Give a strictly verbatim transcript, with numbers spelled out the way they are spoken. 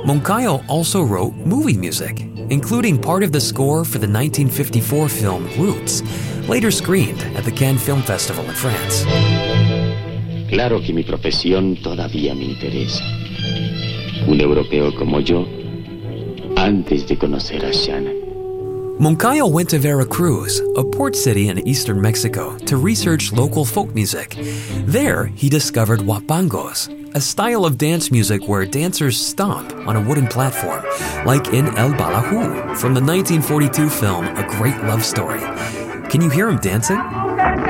Moncayo also wrote movie music, including part of the score for the nineteen fifty-four film Roots, later screened at the Cannes Film Festival in France. Claro que mi profesión todavía me interesa. Un europeo como yo, antes de conocer a Shannon. Moncayo went to Veracruz, a port city in eastern Mexico, to research local folk music. There, he discovered huapangos, a style of dance music where dancers stomp on a wooden platform, like in El Balaju from the nineteen forty-two film A Great Love Story. Can you hear him dancing?